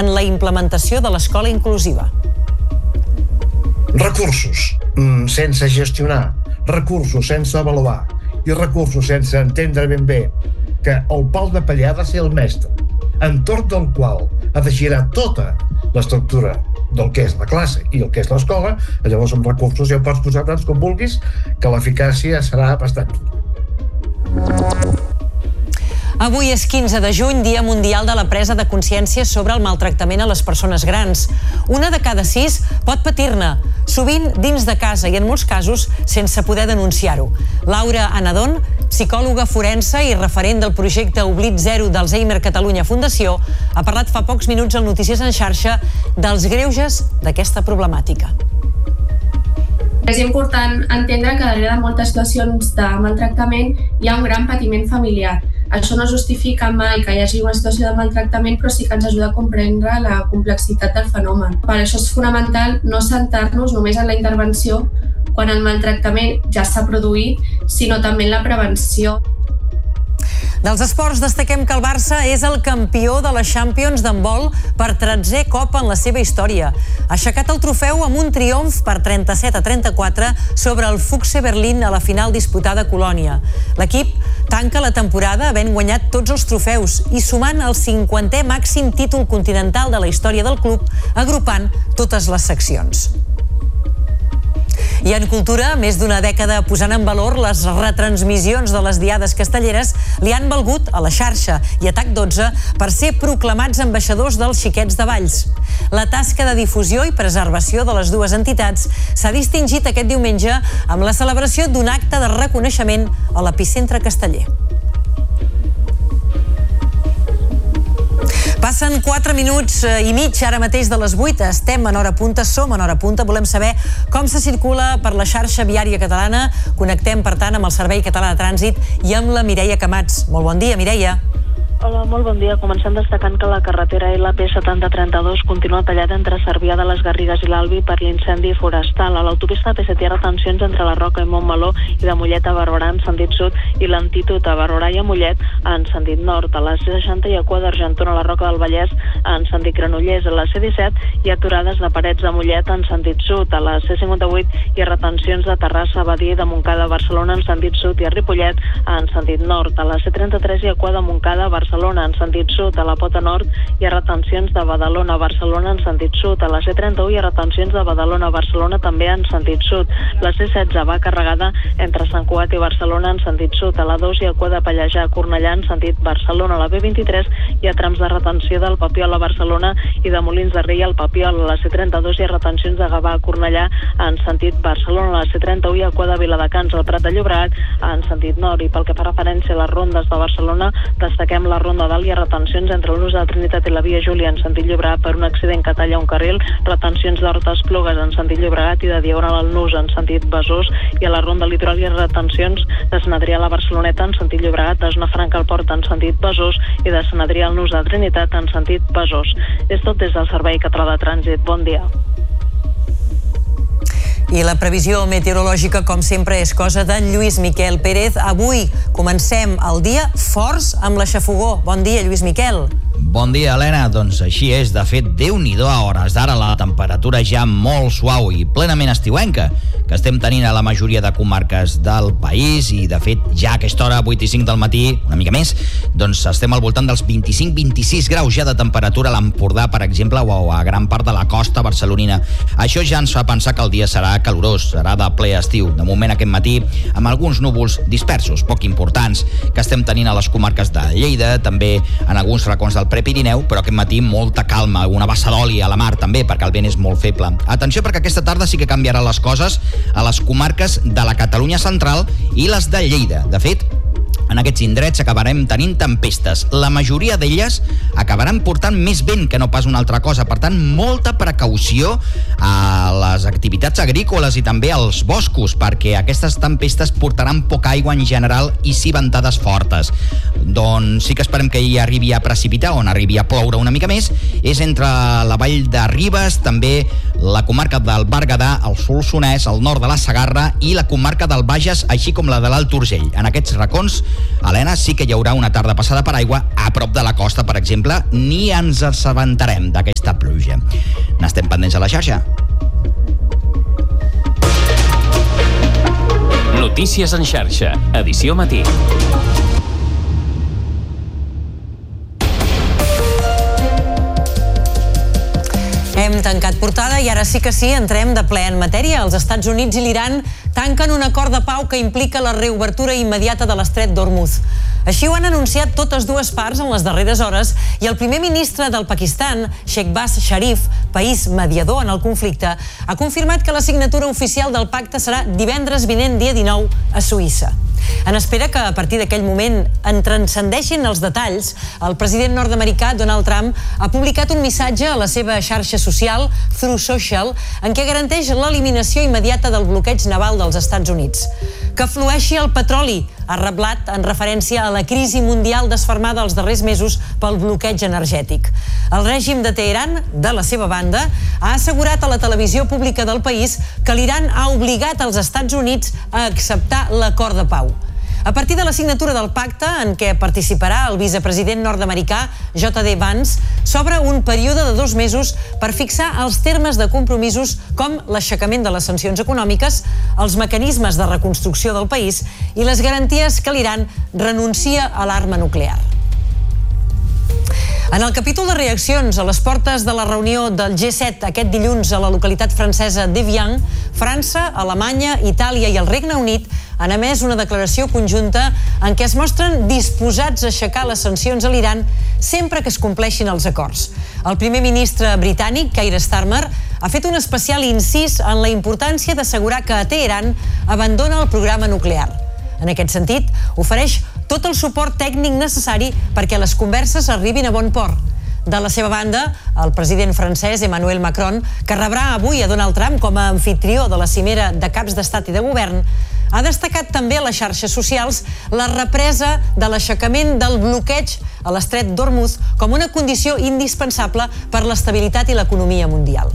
en la implementació de l'escola inclusiva. Recursos sense gestionar, recursos sense avaluar i recursos sense entendre ben bé que el pal de paller ha de ser el mestre, entorn del qual ha de girar tota l'estructura del que és la classe i el que és l'escola. Llavors amb recursos ja ho pots posar tants com vulguis, que l'eficàcia serà bastant dura. Avui és 15 de juny, Dia Mundial de la Presa de Consciència sobre el maltractament a les persones grans. Una de cada 6 pot patir-ne, sovint dins de casa i en molts casos sense poder denunciar-ho. Laura Anadon, psicòloga forense i referent del projecte Oblit Zero d'Alzheimer Catalunya Fundació, ha parlat fa pocs minuts al Notícies en Xarxa dels greuges d'aquesta problemàtica. És important entendre que darrere de moltes situacions de maltractament hi ha un gran patiment familiar. Això no justifica mai que hi hagi una situació de maltractament, però sí que ens ajuda a comprendre la complexitat del fenomen. Per això és fonamental no centrar-nos només en la intervenció quan el maltractament ja s'ha produït, sinó també en la prevenció. Dels esports destaquem que el Barça és el campió de la Champions d'handbol per 13è cop en la seva història. Ha aixecat el trofeu amb un triomf per 37-34 sobre el Füchse Berlín a la final disputada a Colònia. L'equip tanca la temporada havent guanyat tots els trofeus i sumant el 50è màxim títol continental de la història del club, agrupant totes les seccions. I en cultura, més d'una dècada posant en valor les retransmissions de les diades castelleres, li han valgut a La Xarxa i a TAC12 per ser proclamats ambaixadors dels Xiquets de Valls. La tasca de difusió i preservació de les dues entitats s'ha distingit aquest diumenge amb la celebració d'un acte de reconeixement a l'epicentre casteller. Passen 4 minuts i mig ara mateix de les 8. Estem en hora punta, som en hora punta. Volem saber com se circula per la xarxa viària catalana. Connectem, per tant, amb el Servei Català de Trànsit i amb la Mireia Camats. Molt bon dia, Mireia. Hola, molt bon dia. Comencem destacant que la carretera LP 7032 continua tallada entre Cervià de les Garrigues i l'Albi per l'incendi forestal. A l'autopista P7 hi ha retencions entre la Roca i Montmeló i de Mollet a Barberà en sentit sud i l'Antídot a Barberà i a Mollet en sentit nord. A la C60 hi ha cua d'Argentona a la Roca del Vallès en sentit Granollers. A la C17 hi ha aturades de Parets de Mollet en sentit sud. A la C58 hi ha retencions de Terrassa, Badia i de Montcada a Barcelona en sentit sud i a Ripollet en sentit nord. A la C33 hi ha cua de Montcada a Barcelona en sentit sud. A la Pota Nord hi ha retencions de Badalona a Barcelona en sentit sud. A la C31 hi ha retencions de Badalona a Barcelona també en sentit sud. La C16 va carregada entre Sant Cugat i Barcelona en sentit sud. A la 2 hi ha cua de Pallejà a Cornellà en sentit Barcelona. A la B23 hi ha trams de retenció del Papiol a Barcelona i de Molins de Rei al Papiol. A la C32 hi ha retencions de Gavà a Cornellà en sentit Barcelona. A la C31 hi ha cua de Viladecans al Prat de Llobregat en sentit nord. I pel que fa referència a les rondes de Barcelona, destaquem la Ronda Dalt, hi ha retencions entre el Nus de la Trinitat i la Via Júlia en sentit Llobregat per un accident que talla un carril, retencions d'Horta Esplugues en sentit Llobregat i de Diagonal al Nus en sentit Besòs, i a la Ronda Litoral hi ha retencions de Sant Adrià a la Barceloneta en sentit Llobregat, de Zona Franca al Port en sentit Besòs i de Sant Adrià al Nus de la Trinitat en sentit Besòs. És tot des del Servei Català de Trànsit. Bon dia. I la previsió meteorològica, com sempre, és cosa d'en Lluís Miquel Pérez. Avui comencem el dia forts amb la xafogor. Bon dia, Lluís Miquel. Bon dia, Helena. Doncs així és. De fet, Déu-n'hi-do, a hores d'ara la temperatura ja molt suau i plenament estiuenca que estem tenint a la majoria de comarques del país i, de fet, ja a aquesta hora, 8 i 5 del matí, una mica més, doncs estem al voltant dels 25-26 graus ja de temperatura a l'Empordà, per exemple, o a gran part de la costa barcelonina. Això ja ens fa pensar que el dia serà calorós, serà de ple estiu. De moment aquest matí, amb alguns núvols dispersos, poc importants, que estem tenint a les comarques de Lleida, també en alguns racons del Prepirineu, però aquest matí molta calma, una bassa d'oli a la mar també, perquè el vent és molt feble. Atenció, perquè aquesta tarda sí que canviarà les coses a les comarques de la Catalunya central i les de Lleida. De fet, en aquests indrets acabarem tenint tempestes. La majoria d'elles acabaran portant més vent que no pas una altra cosa. Per tant, molta precaució a les activitats agrícoles i també als boscos, perquè aquestes tempestes portaran poca aigua en general i sí ventades fortes. Doncs sí que esperem que hi arribi a precipitar, on arribi a ploure una mica més, és entre la vall de Ribes, també la comarca del Berguedà, el Solsonès, el nord de la Segarra i la comarca del Bages, així com la de l'Alt Urgell. En aquests racons Helena, sí que hi haurà una tarda passada per aigua a prop de la costa, per exemple, ni ens assabentarem d'aquesta pluja. N'estem pendents a la xarxa. Notícies en xarxa, edició matí. Hem tancat portada i ara sí que sí, entrem de ple en matèria. Els Estats Units i l'Iran tanquen un acord de pau que implica la reobertura immediata de l'estret d'Hormuz. Així ho han anunciat totes dues parts en les darreres hores i el primer ministre del Pakistan, Shehbaz Sharif, país mediador en el conflicte, ha confirmat que la signatura oficial del pacte serà divendres vinent, dia 19, a Suïssa. En espera que a partir d'aquell moment en transcendeixin els detalls, el president nord-americà Donald Trump ha publicat un missatge a la seva xarxa social, Truth Social, en què garanteix l'eliminació immediata del bloqueig naval dels Estats Units. Que flueixi el petroli, ha reblat en referència a la crisi mundial desfermada els darrers mesos pel bloqueig energètic. El règim de Teheran, de la seva banda, ha assegurat a la televisió pública del país que l'Iran ha obligat els Estats Units a acceptar l'acord de pau. A partir de la signatura del pacte, en què participarà el vicepresident nord-americà J.D. Vance, s'obre un període de 2 mesos per fixar els termes de compromisos com l'aixecament de les sancions econòmiques, els mecanismes de reconstrucció del país i les garanties que l'Iran renuncia a l'arma nuclear. En el capítol de reaccions a les portes de la reunió del G7 aquest dilluns a la localitat francesa d'Evian, França, Alemanya, Itàlia i el Regne Unit han emès una declaració conjunta en què es mostren disposats a aixecar les sancions a l'Iran sempre que es compleixin els acords. El primer ministre britànic, Keir Starmer, ha fet un especial incís en la importància d'assegurar que Teheran abandona el programa nuclear. En aquest sentit, ofereix tot el suport tècnic necessari perquè les converses arribin a bon port. De la seva banda, el president francès Emmanuel Macron, que rebrà avui a Donald Trump com a amfitrió de la cimera de caps d'estat i de govern, ha destacat també a les xarxes socials la represa de l'aixecament del bloqueig a l'estret d'Hormuz com una condició indispensable per l'estabilitat i l'economia mundial.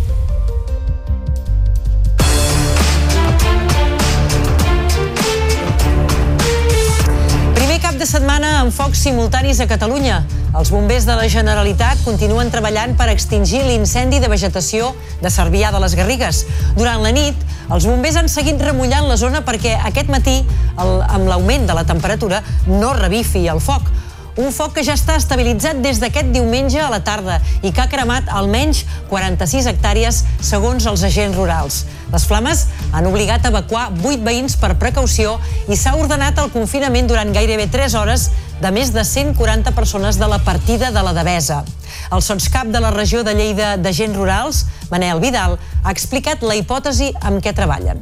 Cap de setmana amb focs simultanis a Catalunya. Els bombers de la Generalitat continuen treballant per extingir l'incendi de vegetació de Cervià de les Garrigues. Durant la nit, els bombers han seguit remullant la zona perquè aquest matí, amb l'augment de la temperatura, no revifi el foc. Un foc que ja està estabilitzat des d'aquest diumenge a la tarda i que ha cremat almenys 46 hectàrees segons els agents rurals. Les flames han obligat a evacuar 8 veïns per precaució i s'ha ordenat el confinament durant gairebé 3 hores de més de 140 persones de la partida de la Devesa. El sotscap de la regió de Lleida d'Agents Rurals, Manel Vidal, ha explicat la hipòtesi amb què treballen.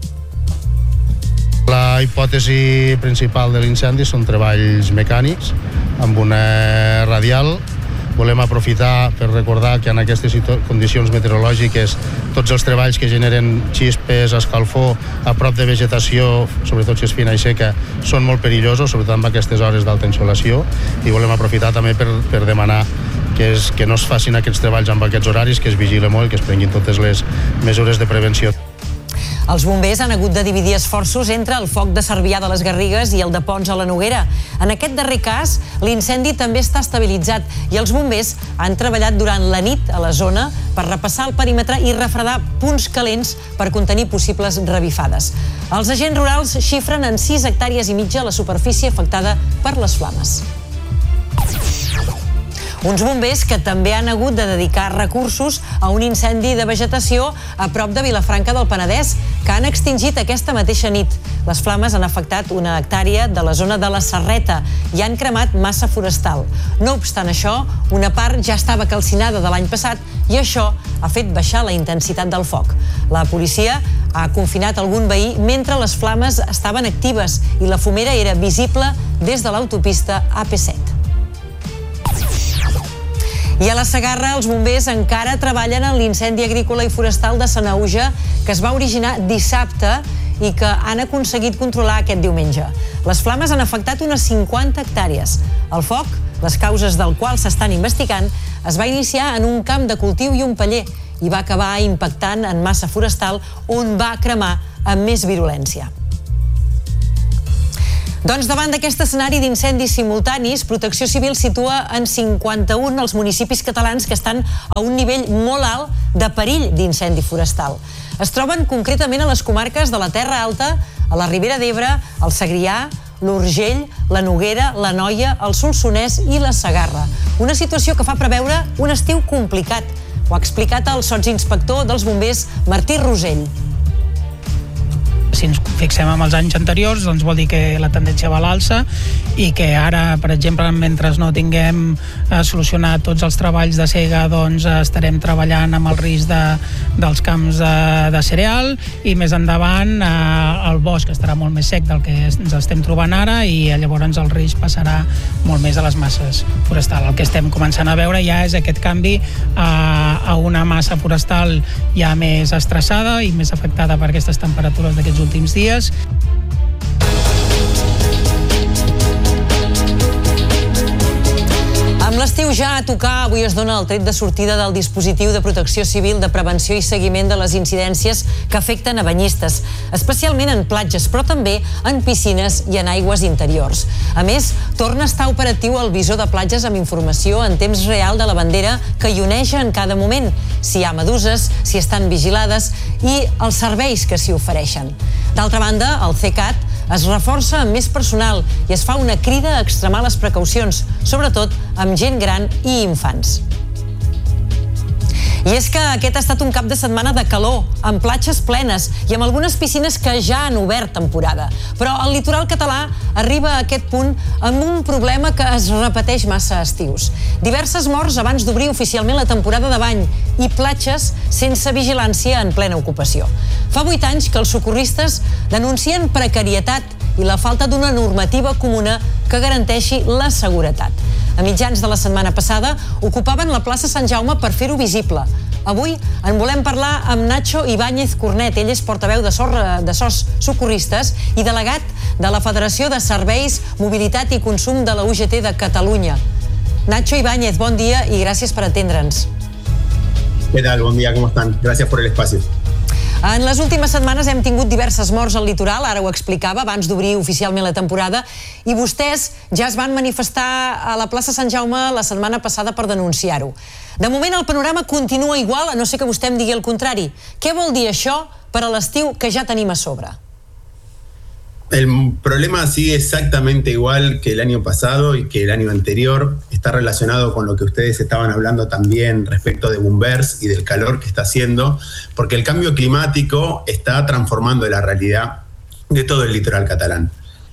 La hipòtesi principal de l'incendi són treballs mecànics amb una radial. Volem aprofitar per recordar que en aquestes condicions meteorològiques tots els treballs que generen xispes, escalfor a prop de vegetació, sobretot si és fina i seca, són molt perillosos, sobretot en aquestes hores d'alta insolació, i volem aprofitar també per demanar que no es facin aquests treballs amb aquests horaris, que es vigile molt i que es prenguin totes les mesures de prevenció. Els bombers han hagut de dividir esforços entre el foc de Cervià de les Garrigues i el de Ponts a la Noguera. En aquest darrer cas, l'incendi també està estabilitzat i els bombers han treballat durant la nit a la zona per repassar el perímetre i refredar punts calents per contenir possibles revifades. Els agents rurals xifren en 6 hectàrees i mitja la superfície afectada per les flames. Uns bombers que també han hagut de dedicar recursos a un incendi de vegetació a prop de Vilafranca del Penedès, que han extingit aquesta mateixa nit. Les flames han afectat 1 hectàrea de la zona de la Serreta i han cremat massa forestal. No obstant això, una part ja estava calcinada de l'any passat i això ha fet baixar la intensitat del foc. La policia ha confinat algun veí mentre les flames estaven actives i la fumera era visible des de l'autopista AP7. I a la Segarra, els bombers encara treballen en l'incendi agrícola i forestal de Sanaüja, que es va originar dissabte i que han aconseguit controlar aquest diumenge. Les flames han afectat unes 50 hectàrees. El foc, les causes del qual s'estan investigant, es va iniciar en un camp de cultiu i un paller i va acabar impactant en massa forestal on va cremar amb més virulència. Doncs davant d'aquest escenari d'incendis simultanis, Protecció Civil situa en 51 els municipis catalans que estan a un nivell molt alt de perill d'incendi forestal. Es troben concretament a les comarques de la Terra Alta, a la Ribera d'Ebre, el Segrià, l'Urgell, la Noguera, l'Anoia, el Solsonès i la Segarra. Una situació que fa preveure un estiu complicat. Ho ha explicat el sotsinspector dels bombers, Martí Rosell. Si ens fixem en els anys anteriors, doncs vol dir que la tendència va a l'alça i que ara, per exemple, mentre no tinguem solucionat tots els treballs de sega, doncs estarem treballant amb el risc dels camps de cereal i més endavant el bosc estarà molt més sec del que ens estem trobant ara i llavors el risc passarà molt més a les masses forestals. El que estem començant a veure ja és aquest canvi a una massa forestal ja més estressada i més afectada per aquestes temperatures d'aquests últims dies. Amb l'estiu ja a tocar, avui es dona el tret de sortida del dispositiu de protecció civil de prevenció i seguiment de les incidències que afecten a banyistes, especialment en platges, però també en piscines i en aigües interiors. A més, torna a estar operatiu el visor de platges amb informació en temps real de la bandera que hi oneja en cada moment, si hi ha meduses, si estan vigilades i els serveis que s'hi ofereixen. D'altra banda, el CECAT es reforça amb més personal i es fa una crida a extremar les precaucions, sobretot amb gent gran i infants. I és que aquest ha estat un cap de setmana de calor, amb platges plenes i amb algunes piscines que ja han obert temporada. Però el litoral català arriba a aquest punt amb un problema que es repeteix massa a estius. Diverses morts abans d'obrir oficialment la temporada de bany i platges sense vigilància en plena ocupació. Fa 8 anys que els socorristes denuncien precarietat i la falta d'una normativa comuna que garanteixi la seguretat. A mitjans de la setmana passada ocupaven la plaça Sant Jaume per fer-ho visible. Avui en volem parlar amb Nacho Ibáñez Cornet. Ell és portaveu de SOS Socorristes i delegat de la Federació de Serveis, Mobilitat i Consum de la UGT de Catalunya. Nacho Ibáñez, bon dia i gràcies per atendre'ns. ¿Qué tal? Buen día, ¿cómo están? Gracias por el espacio. En les últimes setmanes hem tingut diverses morts al litoral, ara ho explicava, abans d'obrir oficialment la temporada, i vostès ja es van manifestar a la plaça Sant Jaume la setmana passada per denunciar-ho. De moment el panorama continua igual, a no ser que vostè em digui el contrari. Què vol dir això per a l'estiu que ja tenim a sobre? El problema sigue exactamente igual que el año pasado y que el año anterior. Está relacionado con lo que ustedes estaban hablando también respecto de bombers y del calor que está haciendo, porque el cambio climático está transformando la realidad de todo el litoral catalán.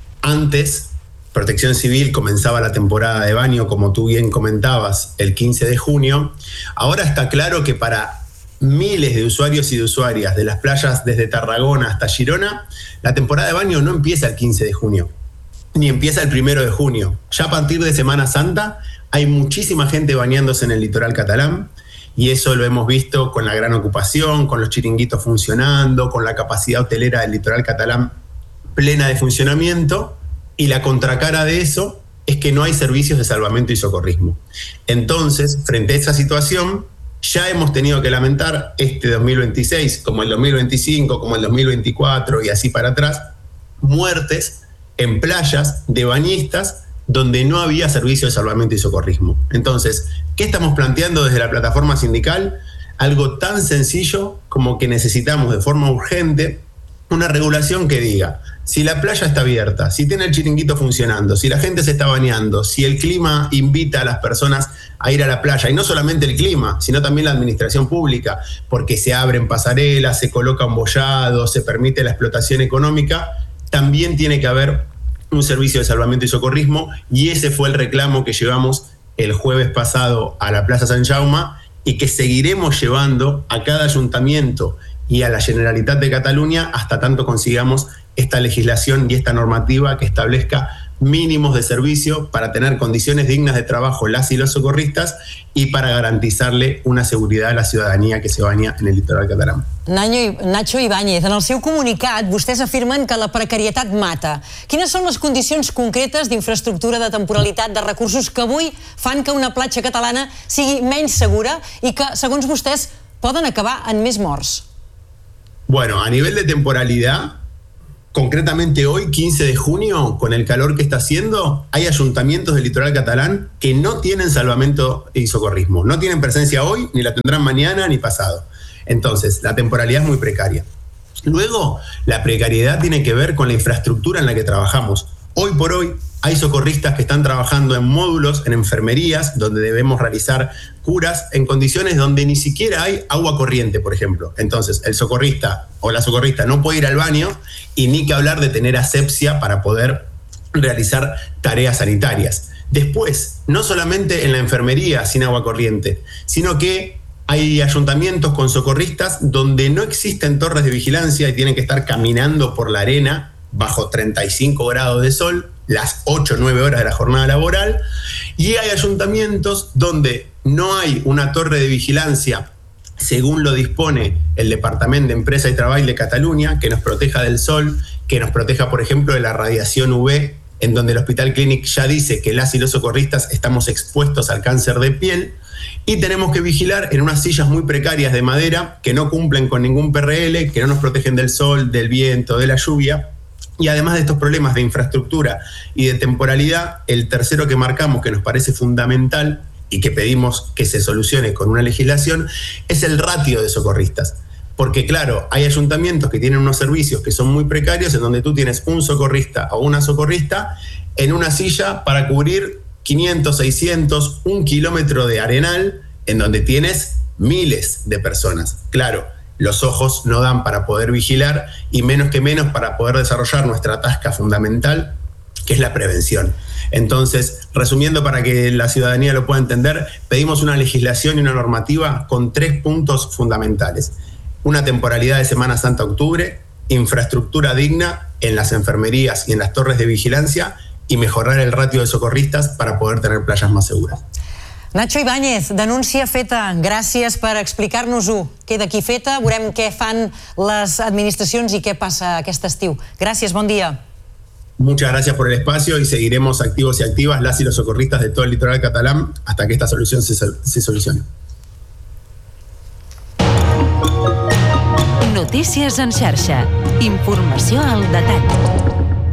Antes, Protección Civil comenzaba la temporada de baño, como tú bien comentabas, el 15 de junio. Ahora está claro que para miles de usuarios y de usuarias de las playas desde Tarragona hasta Girona, la temporada de baño no empieza el 15 de junio, ni empieza el 1 de junio. Ya a partir de Semana Santa hay muchísima gente bañándose en el litoral catalán y eso lo hemos visto con la gran ocupación, con los chiringuitos funcionando, con la capacidad hotelera del litoral catalán plena de funcionamiento, y la contracara de eso es que no hay servicios de salvamento y socorrismo. Entonces, frente a esa situación, ya hemos tenido que lamentar este 2026, como el 2025, como el 2024 y así para atrás, muertes en playas de bañistas donde no había servicio de salvamento y socorrismo. Entonces, ¿qué estamos planteando desde la plataforma sindical? Algo tan sencillo como que necesitamos de forma urgente una regulación que diga, si la playa está abierta, si tiene el chiringuito funcionando, si la gente se está bañando, si el clima invita a las personas a ir a la playa, y no solamente el clima, sino también la administración pública, porque se abren pasarelas, se colocan bollados, se permite la explotación económica, también tiene que haber un servicio de salvamento y socorrismo, y ese fue el reclamo que llevamos el jueves pasado a la Plaza Sant Jaume y que seguiremos llevando a cada ayuntamiento y a la Generalitat de Cataluña hasta tanto consigamos esta legislación y esta normativa que establezca mínimos de servicio para tener condiciones dignas de trabajo las y los socorristas y para garantizarle una seguridad a la ciudadanía que se baña en el litoral catalán. Nacho Ibáñez, en el seu comunicat vostès afirmen que la precarietat mata. Quines són les condicions concretes d'infraestructura, de temporalitat, de recursos que avui fan que una platja catalana sigui menys segura i que, segons vostès, poden acabar en més morts? Bueno, a nivel de temporalidad, Concretamente hoy, 15 de junio, con el calor que está haciendo, hay ayuntamientos del litoral catalán que no tienen salvamento y socorrismo. No tienen presencia hoy, ni la tendrán mañana, ni pasado. Entonces, la temporalidad es muy precaria. Luego, la precariedad tiene que ver con la infraestructura en la que trabajamos. Hoy por hoy, hay socorristas que están trabajando en módulos, en enfermerías, donde debemos realizar curas en condiciones donde ni siquiera hay agua corriente, por ejemplo. Entonces, el socorrista o la socorrista no puede ir al baño y ni que hablar de tener asepsia para poder realizar tareas sanitarias. Después, no solamente en la enfermería sin agua corriente, sino que hay ayuntamientos con socorristas donde no existen torres de vigilancia y tienen que estar caminando por la arena bajo 35 grados de sol, las 8 o 9 horas de la jornada laboral, y hay ayuntamientos donde no hay una torre de vigilancia según lo dispone el Departamento de Empresa y Trabajo de Cataluña, que nos proteja del sol, que nos proteja, por ejemplo, de la radiación UV, en donde el Hospital Clínic ya dice que las y los socorristas estamos expuestos al cáncer de piel, y tenemos que vigilar en unas sillas muy precarias de madera que no cumplen con ningún PRL, que no nos protegen del sol, del viento, de la lluvia. Y además de estos problemas de infraestructura y de temporalidad, el tercero que marcamos, que nos parece fundamental y que pedimos que se solucione con una legislación, es el ratio de socorristas. Porque claro, hay ayuntamientos que tienen unos servicios que son muy precarios, en donde tú tienes un socorrista o una socorrista en una silla para cubrir 500, 600, 1 kilómetro de arenal, en donde tienes miles de personas. Claro, los ojos no dan para poder vigilar y menos que menos para poder desarrollar nuestra tasca fundamental, que es la prevención. Entonces, resumiendo para que la ciudadanía lo pueda entender, pedimos una legislación y una normativa con 3 puntos fundamentales. Una temporalidad de Semana Santa a octubre, infraestructura digna en las enfermerías y en las torres de vigilancia y mejorar el ratio de socorristas para poder tener playas más seguras. Nacho Ibáñez, denúncia feta. Gràcies per explicar-nos-ho. Queda aquí feta, veurem què fan les administracions i què passa aquest estiu. Gràcies, bon dia. Muchas gracias por el espacio y seguiremos activos y activas las y los socorristas de todo el litoral catalán hasta que esta solución se solucione. Notícies en xarxa. Informació al detall.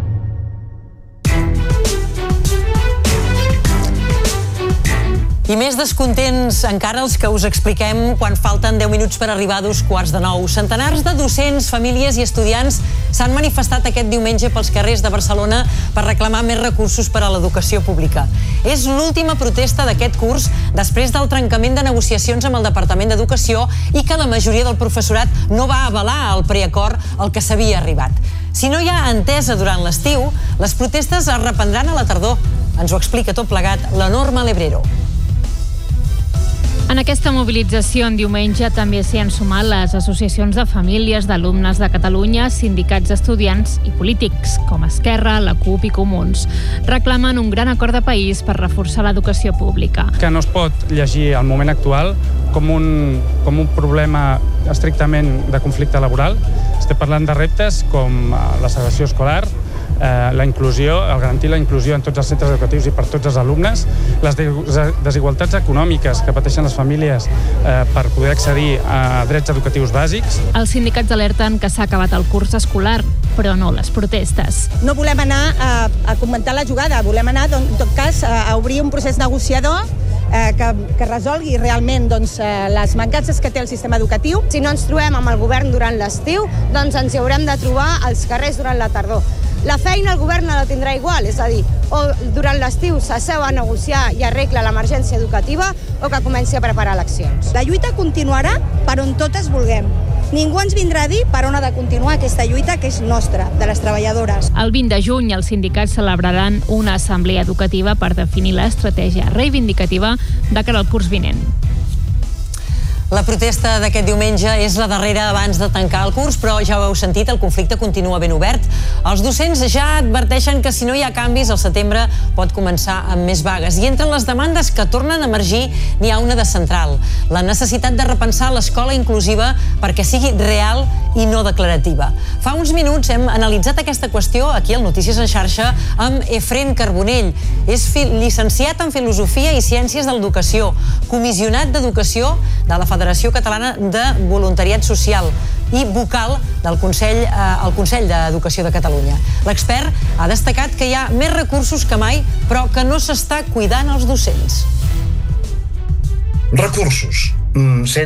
I més descontents encara els que us expliquem quan falten 10 minuts per arribar a 8:45. Centenars de docents, famílies i estudiants s'han manifestat aquest diumenge pels carrers de Barcelona per reclamar més recursos per a l'educació pública. És l'última protesta d'aquest curs després del trencament de negociacions amb el Departament d'Educació i que la majoria del professorat no va avalar el preacord al que s'havia arribat. Si no hi ha entesa durant l'estiu, les protestes es reprendran a la tardor. Ens ho explica tot plegat la Norma Lebrero. En aquesta mobilització en diumenge també s'hi han sumat les associacions de famílies d'alumnes de Catalunya, sindicats d'estudiants i polítics, com Esquerra, la CUP i Comuns. Reclamen un gran acord de país per reforçar l'educació pública. Que no es pot llegir el moment actual com un problema estrictament de conflicte laboral. Estem parlant de reptes com la segregació escolar, la inclusió, el garantir la inclusió en tots els centres educatius i per tots els alumnes, les desigualtats econòmiques que pateixen les famílies per poder accedir a drets educatius bàsics. Els sindicats alerten que s'ha acabat el curs escolar, però no les protestes. No volem anar a comentar la jugada, volem anar, en tot cas, a obrir un procés negociador que resolgui realment les mancances que té el sistema educatiu. Si no ens trobem amb el govern durant l'estiu, doncs ens hi haurem de trobar als carrers durant la tardor. La feina el govern no la tindrà igual, és a dir, o durant l'estiu s'asseu a negociar i arregla l'emergència educativa o que comenci a preparar eleccions. La lluita continuarà per on totes vulguem. Ningú ens vindrà a dir per on ha de continuar aquesta lluita que és nostra, de les treballadores. El 20 de juny els sindicats celebraran una assemblea educativa per definir l'estratègia reivindicativa de cara al curs vinent. La protesta d'aquest diumenge és la darrera abans de tancar el curs, però ja ho heu sentit, el conflicte continua ben obert. Els docents ja adverteixen que si no hi ha canvis, el setembre pot començar amb més vagues. I entre les demandes que tornen a emergir n'hi ha una de central, la necessitat de repensar l'escola inclusiva perquè sigui real i no declarativa. Fa uns minuts hem analitzat aquesta qüestió aquí al Notícies en Xarxa amb Efrén Carbonell. És llicenciat en Filosofia i Ciències de l'Educació, comissionat d'Educació de la Federació Catalana de Voluntariat Social i vocal del Consell d'Educació de Catalunya. L'expert ha destacat que hi ha més recursos que mai, però que no s'està cuidant els docents. Recursos.